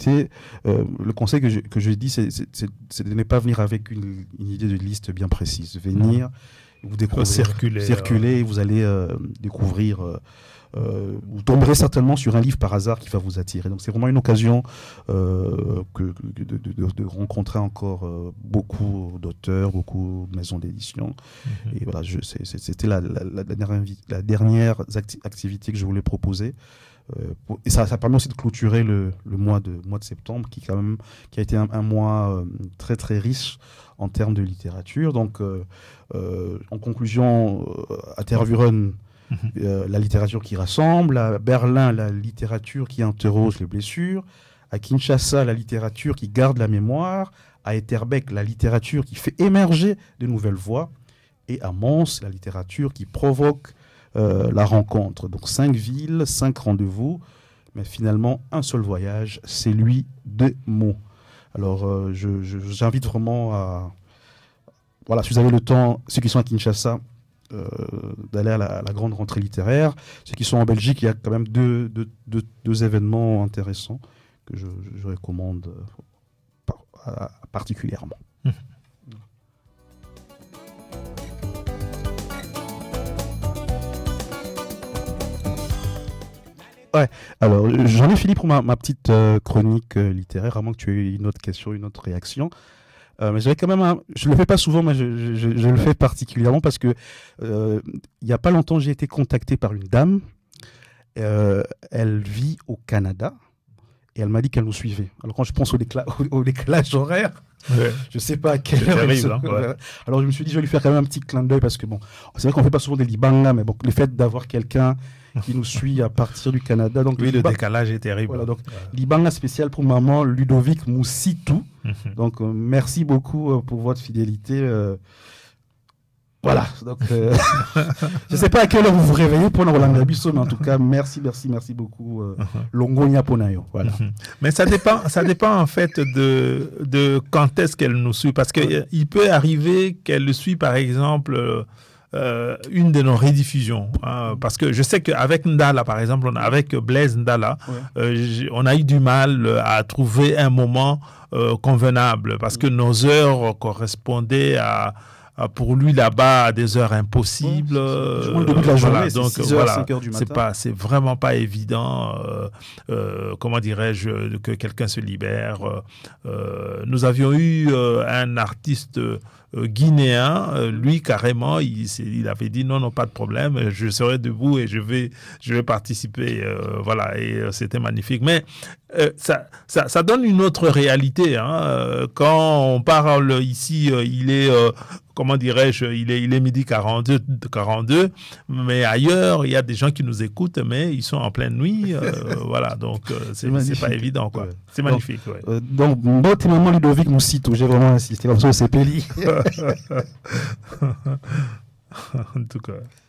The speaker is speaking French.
éviter, le conseil que je dis, c'est de ne pas venir avec une idée de liste bien précise. Venir, vous découvrir, circuler, et vous allez découvrir. Vous tomberez certainement sur un livre par hasard qui va vous attirer. Donc c'est vraiment une occasion de rencontrer encore beaucoup d'auteurs, beaucoup de maisons d'édition. Et voilà, c'était la dernière activité que je voulais proposer. Et ça permet aussi de clôturer le mois de septembre, qui a été un mois très très riche en termes de littérature. Donc en conclusion, à Tervuren, la littérature qui rassemble, à Berlin, la littérature qui interroge les blessures, à Kinshasa, la littérature qui garde la mémoire, à Etterbeek, la littérature qui fait émerger de nouvelles voix, et à Mons, la littérature qui provoque la rencontre. Donc 5 villes, 5 rendez-vous, mais finalement un seul voyage, c'est lui de mots. Alors j'invite vraiment à... Voilà, si vous avez le temps, ceux qui sont à Kinshasa, d'aller à la grande rentrée littéraire. Ceux qui sont en Belgique, il y a quand même deux événements intéressants que je recommande particulièrement. Ouais, alors j'en ai fini pour ma petite chronique littéraire, à moins que tu aies une autre question, une autre réaction. Mais j'avais quand même je le fais pas souvent, mais je le fais particulièrement parce que il y a pas longtemps, j'ai été contacté par une dame. Elle vit au Canada et elle m'a dit qu'elle nous suivait. Alors quand je pense au décalage horaire, je sais pas à quelle heure. Terrible, ouais. Alors je me suis dit, je vais lui faire quand même un petit clin d'œil parce que bon, c'est vrai qu'on fait pas souvent des Libanga, mais bon, le fait d'avoir quelqu'un qui nous suit à partir du Canada. Donc, oui, le décalage est terrible. Voilà, donc, Libanga spécial pour maman Ludovic Moussitou. Donc, merci beaucoup pour votre fidélité. Voilà. Donc, je ne sais pas à quelle heure vous vous réveillez pour Rolanda Bisso, mais en tout cas, merci beaucoup. Longonia Ponayo. Voilà. Mais ça dépend en fait de quand est-ce qu'elle nous suit. Parce qu'il peut arriver qu'elle le suit, par exemple... une de nos rediffusions, parce que je sais qu'avec Ndala, par exemple, avec Blaise Ndala, on a eu du mal à trouver un moment convenable, parce que nos heures correspondaient pour lui là-bas à des heures impossibles. Le début de la journée, donc 6h, voilà, 5h du matin. C'est vraiment pas évident, comment dirais-je, que quelqu'un se libère. Nous avions eu un artiste guinéen, lui carrément, il avait dit non, pas de problème, je serai debout et je vais participer, voilà, et c'était magnifique. Mais ça donne une autre réalité, hein. Quand on parle ici, il est comment dirais-je, il est midi 42, mais ailleurs, il y a des gens qui nous écoutent, mais ils sont en pleine nuit, voilà, donc c'est pas évident, quoi. Ouais. C'est magnifique, ouais. Donc, moi, t'es maman Ludovic Moussitou, j'ai vraiment insisté, comme ça, c'est Péli. En tout cas.